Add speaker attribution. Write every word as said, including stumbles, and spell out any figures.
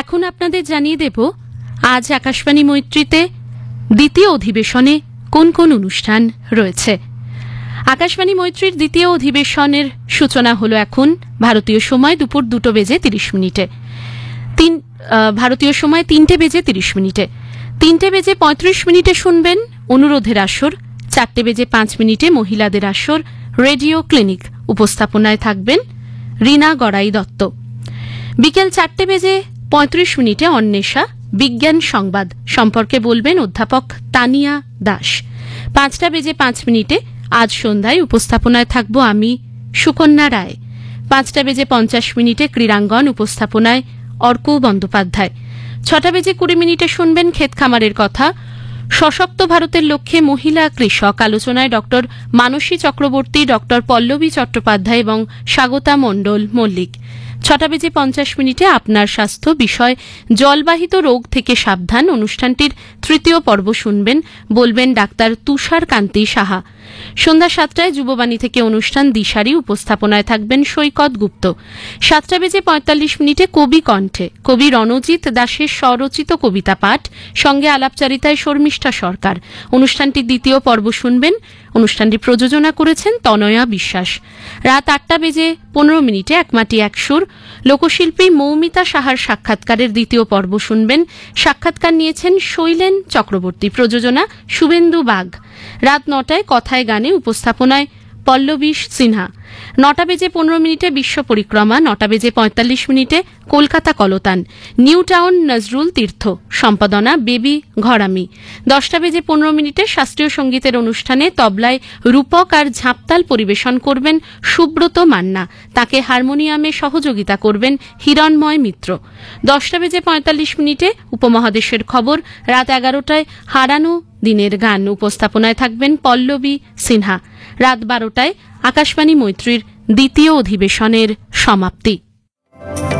Speaker 1: এখন আপনাদের জানিয়ে দেব আজ আকাশবাণী মৈত্রীতে দ্বিতীয় অধিবেশনে কোন কোন অনুষ্ঠান রয়েছে। আকাশবাণী মৈত্রীর দ্বিতীয় অধিবেশনের সূচনা হলো এখন ভারতীয় সময় দুপুর দুটো বেজে তিরিশ মিনিটে তিন ভারতীয় সময় তিনটে বেজে তিরিশ মিনিটে তিনটে বেজে পঁয়ত্রিশ মিনিটে শুনবেন অনুরোধের আসর। চারটে বেজে পাঁচ মিনিটে মহিলাদের আসর রেডিও ক্লিনিক, উপস্থাপনায় থাকবেন রীনা গড়াই দত্ত। বিকেল চারটে বেজে পঁয়ত্রিশ মিনিটে অন্বেষা বিজ্ঞান সংবাদ সম্পর্কে বলবেন অধ্যাপক তানিয়া দাস। পাঁচটা বেজে পাঁচ মিনিটে আজ সন্ধ্যায় উপস্থাপনায় থাকব আমি সুকন্যা রায়। পাঁচটা বেজে পঞ্চাশ মিনিটে ক্রীড়াঙ্গন, উপস্থাপনায় অর্ক বন্দ্যোপাধ্যায়। ছটা বেজে কুড়ি মিনিটে শুনবেন ক্ষেত খামারের কথা, সশক্ত ভারতের লক্ষ্যে মহিলা কৃষক, আলোচনায় ডক্টর মানসী চক্রবর্তী, ডক্টর পল্লবী চট্টোপাধ্যায় এবং স্বাগতা মণ্ডল মল্লিক। ছটা বেজে পঞ্চাশ মিনিটে আপনার স্বাস্থ্য বিষয় জলবাহিত রোগ থেকে সাবধান, অনুষ্ঠানটির তৃতীয় পর্ব শুনবেন, বলবেন ডাক্তার তুষার কান্তি সাহা। সন্ধ্যা সাতটায় যুববাণী থেকে অনুষ্ঠান দিশারি, উপস্থাপনায় থাকবেন সৈকত গুপ্ত। সাতটা বেজে পঁয়তাল্লিশ মিনিটে কবি কণ্ঠে কবি রণজিৎ দাসের স্বরচিত কবিতা পাঠ, সঙ্গে আলাপচারিতায় শর্মিষ্ঠা সরকার। অনুষ্ঠানটির দ্বিতীয় পর্ব শুনবেন, অনুষ্ঠানটি প্রযোজনা করেছেন তনয়া বিশ্বাস। রাত আটটা বেজে পনেরো মিনিটে একমাটি একসুর লোকশিল্পী মৌমিতা সাহার সাক্ষাৎকারের দ্বিতীয় পর্ব শুনবেন। সাক্ষাৎকার নিয়েছেন শৈলেন চক্রবর্তী, প্রযোজনা শুভেন্দু বাগ। রাত নটায় কথায় গানে, উপস্থাপনায় পল্লবী সিনহা। নটা বেজে পনেরো মিনিটে বিশ্ব পরিক্রমা, নটা বেজে পঁয়তাল্লিশ মিনিটে কলকাতা কলতান, নিউ টাউন নজরুল তীর্থ, সম্পাদনা বেবি ঘরামি। দশটা বেজে পনেরো মিনিটে শাস্ত্রীয় সঙ্গীতের অনুষ্ঠানে তবলায় রূপক আর ঝাঁপতাল পরিবেশন করবেন সুব্রত মান্না, তাকে হারমোনিয়ামে সহযোগিতা করবেন হিরণময় মিত্র। দশটা বেজে পঁয়তাল্লিশ মিনিটে উপমহাদেশের খবর। রাত এগারোটায় হারানো দিনের গান, উপস্থাপনায় থাকবেন পল্লবী সিনহা। রাত বারোটায় আকাশবাণী মৈত্রীর দ্বিতীয় অধিবেশনের সমাপ্তি।